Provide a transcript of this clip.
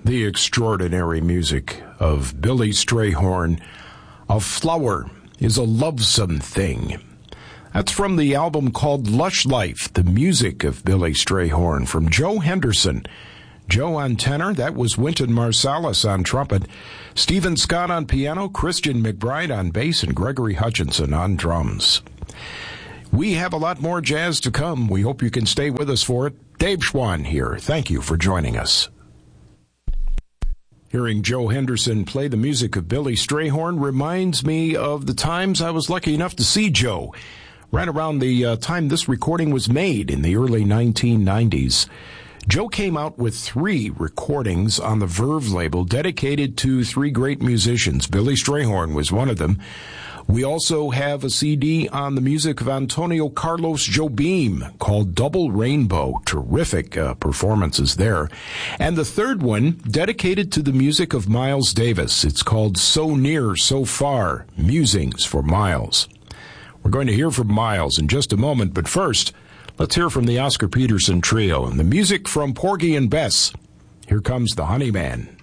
the extraordinary music of Billy Strayhorn. A flower is a lovesome thing. That's from the album called Lush Life, the music of Billy Strayhorn, from Joe Henderson. Joe on tenor, that was Wynton Marsalis on trumpet, Stephen Scott on piano, Christian McBride on bass, and Gregory Hutchinson on drums. We have a lot more jazz to come. We hope you can stay with us for it. Dave Schwann here. Thank you for joining us. Hearing Joe Henderson play the music of Billy Strayhorn reminds me of the times I was lucky enough to see Joe, right around the time this recording was made in the early 1990s. Joe came out with 3 recordings on the Verve label dedicated to 3 great musicians. Billy Strayhorn was one of them. We also have a CD on the music of Antonio Carlos Jobim called Double Rainbow. Terrific performances there. And the third one dedicated to the music of Miles Davis. It's called So Near, So Far, Musings for Miles. We're going to hear from Miles in just a moment, but first, let's hear from the Oscar Peterson Trio and the music from Porgy and Bess. Here comes the Honeyman.